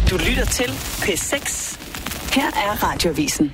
Du lytter til P6. Her er Radioavisen.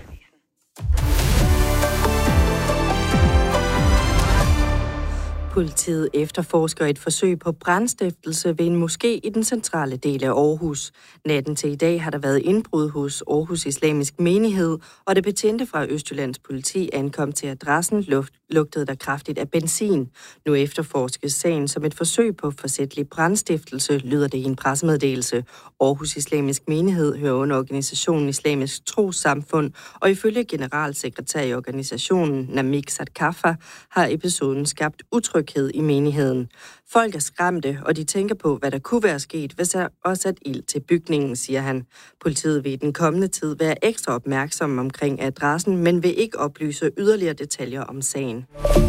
Politiet efterforsker et forsøg på brandstiftelse ved en moské i den centrale del af Aarhus. Natten til i dag har der været indbrud hos Aarhus Islamisk Menighed, og det betjente fra Østjyllands politi ankom til adressen, lugtede der kraftigt af benzin. Nu efterforskes sagen som et forsøg på forsætlig brandstiftelse, lyder det i en pressemeddelelse. Aarhus Islamisk Menighed hører under organisationen Islamisk Trossamfund, og ifølge generalsekretær i organisationen, Namik Sadkafa, har episoden skabt utryghed i menigheden. Folk er skræmte, og de tænker på, hvad der kunne være sket, hvis der også sat ild til bygningen, siger han. Politiet vil i den kommende tid være ekstra opmærksom omkring adressen, men vil ikke oplyse yderligere detaljer om sagen.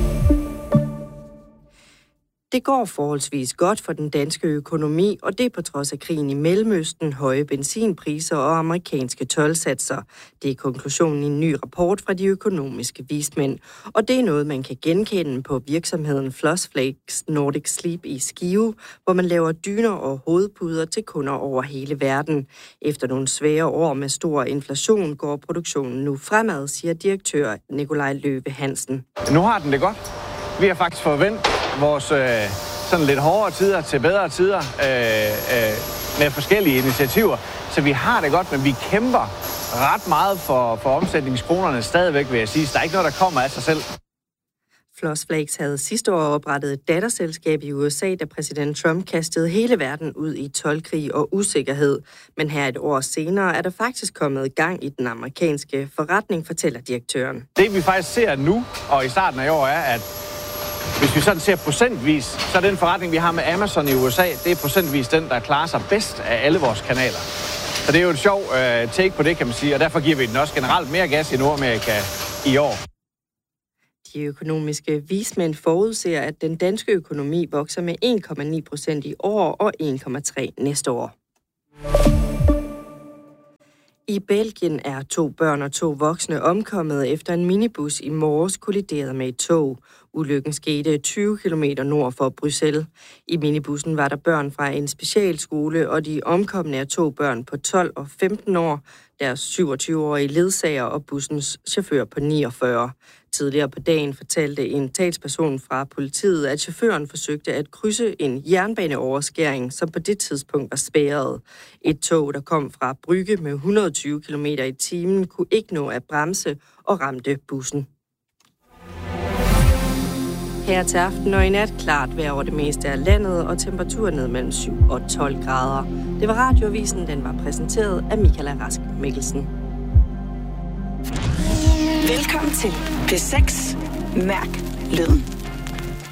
Det går forholdsvis godt for den danske økonomi, og det er på trods af krigen i Mellemøsten, høje benzinpriser og amerikanske toldsatser. Det er konklusionen i en ny rapport fra de økonomiske vismænd. Og det er noget, man kan genkende på virksomheden Flossflakes Nordic Sleep i Skive, hvor man laver dyner og hovedpuder til kunder over hele verden. Efter nogle svære år med stor inflation går produktionen nu fremad, siger direktør Nikolaj Løve Hansen. Nu har den det godt. Vi har faktisk forventet vores sådan lidt hårdere tider til bedre tider med forskellige initiativer. Så vi har det godt, men vi kæmper ret meget for omsætningskronerne stadigvæk, vil jeg sige. Så der er ikke noget, der kommer af sig selv. Flossflakes havde sidste år oprettet et datterselskab i USA, da præsident Trump kastede hele verden ud i toldkrig og usikkerhed. Men her et år senere er der faktisk kommet gang i den amerikanske forretning, fortæller direktøren. Det vi faktisk ser nu og i starten af år er, at hvis vi sådan ser procentvis, så er den forretning, vi har med Amazon i USA, det er procentvis den, der klarer sig bedst af alle vores kanaler. Så det er jo et sjov take på det, kan man sige, og derfor giver vi den også generelt mere gas i Nordamerika i år. De økonomiske vismænd forudser, at den danske økonomi vokser med 1,9% i år og 1,3% næste år. I Belgien er 2 børn og 2 voksne omkommet efter en minibus i morges kolliderede med et tog. Ulykken skete 20 km nord for Bruxelles. I minibussen var der børn fra en specialskole, og de omkomne er 2 børn på 12 og 15 år, deres 27-årige ledsager og bussens chauffør på 49. Tidligere på dagen fortalte en talsperson fra politiet, at chaufføren forsøgte at krydse en jernbaneoverskæring, som på det tidspunkt var spærret. Et tog, der kom fra Brygge med 120 km i timen, kunne ikke nå at bremse og ramte bussen. Her til aften og i nat klart vejr over det meste af landet, og temperaturen ned mellem 7 og 12 grader. Det var Radioavisen, den var præsenteret af Michaela Rask Mikkelsen. Velkommen til P6. Mærk lyden.